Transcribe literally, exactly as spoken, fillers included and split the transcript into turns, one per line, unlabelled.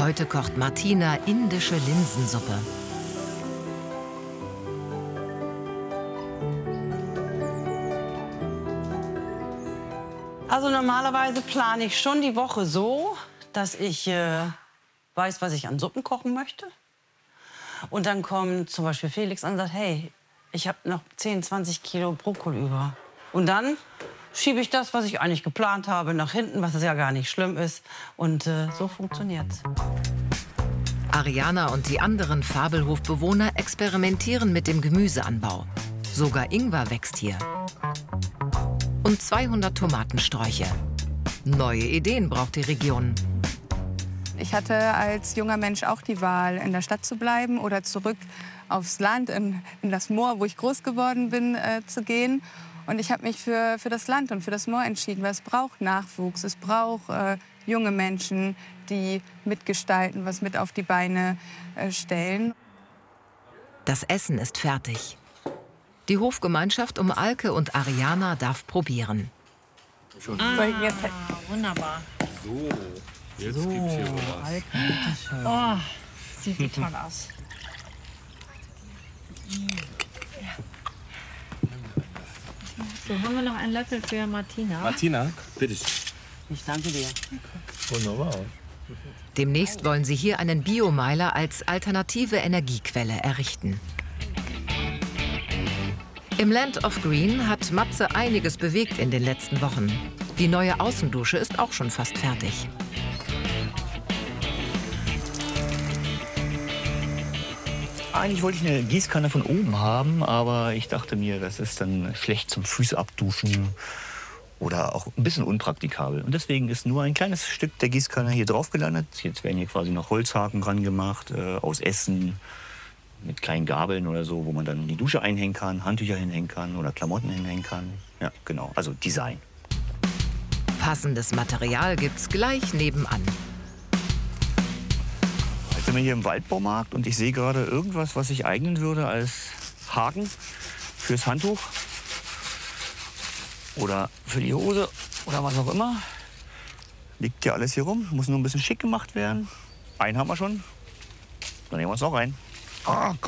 Heute kocht Martina indische Linsensuppe.
Also normalerweise plane ich schon die Woche so, dass ich äh, weiß, was ich an Suppen kochen möchte. Und dann kommt zum Beispiel Felix an und sagt, hey, ich habe noch zehn, zwanzig Kilo Brokkoli über. Und dann schiebe ich das, was ich eigentlich geplant habe, nach hinten, was ja gar nicht schlimm ist. Und äh, so funktioniert's.
Ariana und die anderen Fabelhofbewohner experimentieren mit dem Gemüseanbau. Sogar Ingwer wächst hier. Und zweihundert Tomatensträuche. Neue Ideen braucht die Region.
Ich hatte als junger Mensch auch die Wahl, in der Stadt zu bleiben oder zurück aufs Land, in, in das Moor, wo ich groß geworden bin, äh, zu gehen. Und ich habe mich für, für das Land und für das Moor entschieden, weil es braucht Nachwuchs, es braucht äh, junge Menschen, die mitgestalten, was mit auf die Beine äh, stellen.
Das Essen ist fertig. Die Hofgemeinschaft um Alke und Ariana darf probieren.
Ah, wunderbar.
So, jetzt
So,
gibt's hier was.
Alke, bitteschön.
Oh, sieht wie toll aus. So, haben wir noch einen Löffel für Martina?
Martina, bitte.
Ich danke dir.
Wunderbar.
Demnächst wollen sie hier einen Biomeiler als alternative Energiequelle errichten. Im Land of Green hat Matze einiges bewegt in den letzten Wochen. Die neue Außendusche ist auch schon fast fertig.
Eigentlich wollte ich eine Gießkanne von oben haben, aber ich dachte mir, das ist dann schlecht zum Füße abduschen oder auch ein bisschen unpraktikabel. Und deswegen ist nur ein kleines Stück der Gießkanne hier drauf gelandet. Jetzt werden hier quasi noch Holzhaken dran gemacht, äh, aus Essen, mit kleinen Gabeln oder so, wo man dann die Dusche einhängen kann, Handtücher hinhängen kann oder Klamotten hinhängen kann. Ja, genau, also Design.
Passendes Material gibt's gleich nebenan.
Jetzt sind wir hier im Waldbaumarkt und ich sehe gerade irgendwas, was sich eignen würde als Haken fürs Handtuch oder für die Hose oder was auch immer. Liegt ja alles hier rum, muss nur ein bisschen schick gemacht werden. Einen haben wir schon, dann nehmen wir uns noch rein. Ah,